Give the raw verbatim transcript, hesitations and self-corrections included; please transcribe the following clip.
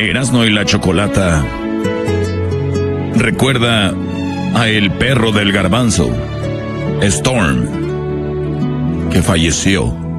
Erasmo y la Chocolata recuerda a el perro del garbanzo, Storm, que falleció